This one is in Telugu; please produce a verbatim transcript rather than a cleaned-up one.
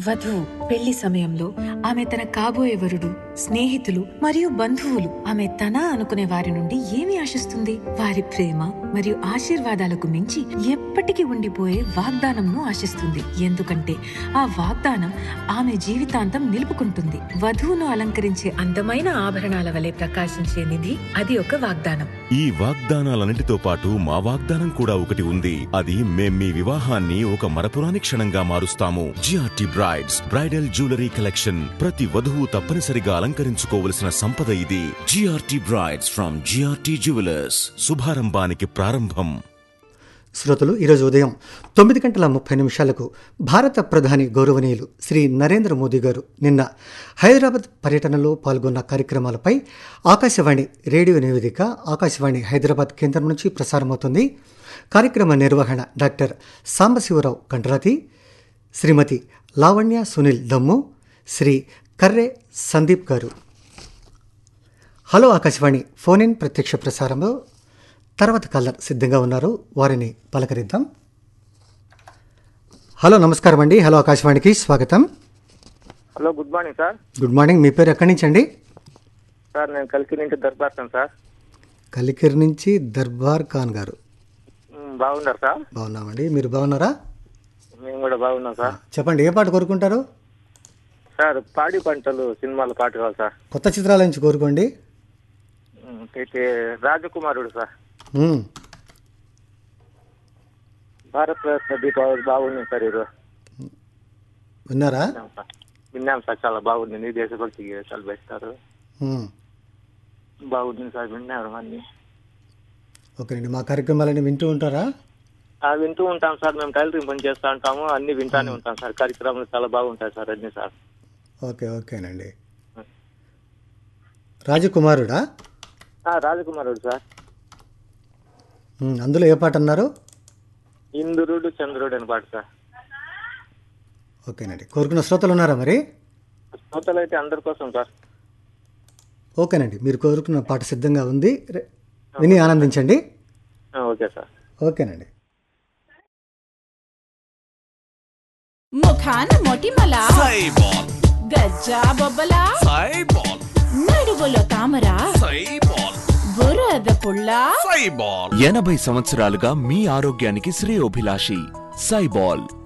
వధువు పెళ్లి సమయంలో ఆమె తన కాబోయే వరుడు, స్నేహితులు మరియు బంధువులు ఆమె తన అనుకునే వారి నుండి ఏమి ఆశిస్తుంది? వారి ప్రేమ మరియు ఆశీర్వాదాలకు మించి ఎప్పటికీ ఉండిపోయే వాగ్దానంను ఆశిస్తుంది. ఎందుకంటే ఆ వాగ్దానం ఆమె జీవితాంతం నిలుపుకుంటుంది. వధువును అలంకరించే అందమైన ఆభరణాల వలె ప్రకాశించే నిధి అది ఒక వాగ్దానం. ఈ వాగ్దానాలన్నిటితో పాటు మా వాగ్దానం కూడా ఒకటి ఉంది. అది మేం మీ వివాహాన్ని ఒక మరపురాని క్షణంగా మారుస్తాము. GRT brides bridal jewellery collection. ప్రతి వధువు తప్పనిసరిగా అలంకరించుకోవలసిన సంపద ఇది. GRT brides from GRT jewellers. శుభారంభానికి ప్రారంభం. శ్రోతలు, ఈరోజు ఉదయం తొమ్మిది గంటల ముప్పై నిమిషాలకు భారత ప్రధాని గౌరవనీయులు శ్రీ నరేంద్ర మోదీ గారు నిన్న హైదరాబాద్ పర్యటనలో పాల్గొన్న కార్యక్రమాలపై ఆకాశవాణి రేడియో నివేదిక ఆకాశవాణి హైదరాబాద్ కేంద్రం నుంచి ప్రసారమవుతుంది. కార్యక్రమ నిర్వహణ డాక్టర్ సాంబశివరావు కండ్రాతి, శ్రీమతి లావణ్య సునీల్ దమ్ము, శ్రీ కర్రె సందీప్ గారు. హలో ఆకాశవాణి ఫోన్ ఇన్ ప్రత్యక్ష ప్రసారంలో తర్వాత కలర్ సిద్ధంగా ఉన్నారు, వారిని పలకరిద్దాం. హలో, నమస్కారం అండి. హలో ఆకాశవాణికి స్వాగతం. Hello, good morning sir. Good morning. మీ పేరు ఎక్కడి నుంచి అండి? సార్, నేను కలికిరి నుంచి దర్బార్ ఖాన్ సార్. కలికిరి నుంచి దర్బార్ ఖాన్ గారు. బాగున్నారు సార్? బాగున్నామండి. మీరు బాగున్నారా? మేము కూడా బాగున్నాం సార్. చెప్పండి, ఏ పాట కోరుకుంటారు? సార్, పాడి పంటలు సినిమాలో పాట కావాలి సార్. కొత్త చిత్రాల నుంచి కోరుకోండి. అయితే రాజకుమారుడు సార్. మ్మ్. భారత్ రత్న దీపావళి బాగుంది సార్. ఈరోజు విన్నారా? విన్నాం సార్, చాలా బాగుంది. నీ దేశభక్తి గీతాలు పెట్టారు, మ్మ్. బాగుంది సార్. విన్నారు అన్ని. ఓకేనండి. మా కార్యక్రమాలన్నీ వింటూ ఉంటారా? వింటూ ఉంటాం సార్. మేము టైలరింగ్ పని చేస్తూ ఉంటాము, అన్ని వింటానే ఉంటాం సార్. కార్యక్రమాలు చాలా బాగుంటాయి సార్ అన్ని సార్. ఓకే ఓకేనండి. రాజకుమారుడా? రాజకుమారుడు సార్. మ్మ్. అందులో ఏ పాట అన్నారు? ఇంద్రుడు చంద్రుడు అని పాట సార్. ఓకేనండి. కోరుకున్న శ్రోతలు ఉన్నారా మరి? శ్రోతలు అయితే అందరి కోసం సార్. ఓకేనండి. మీరు కోరుకున్న పాట సిద్ధంగా ఉంది, విని ఆనందించండి. Okay sir. ఓకేనండి. ముఖాన మొటిమల సైబాల్, గజ్జా బొబ్బల సైబాల్, నడువులో తామర సైబాల్, బురద పుల్ల సైబాల్. ఎనభై సంవత్సరాలుగా మీ ఆరోగ్యానికి శ్రేయోభిలాషి సైబాల్.